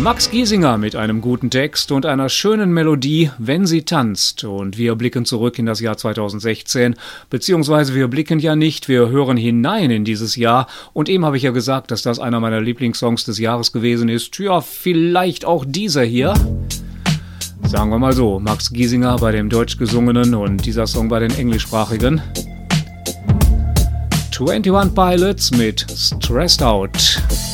Max Giesinger mit einem guten Text und einer schönen Melodie, Wenn sie tanzt. Und wir blicken zurück in das Jahr 2016, beziehungsweise wir blicken ja nicht, wir hören hinein in dieses Jahr. Und eben habe ich ja gesagt, dass das einer meiner Lieblingssongs des Jahres gewesen ist. Ja, vielleicht auch dieser hier. Sagen wir mal so, Max Giesinger bei dem deutsch gesungenen und dieser Song bei den englischsprachigen. 21 Pilots mit Stressed Out.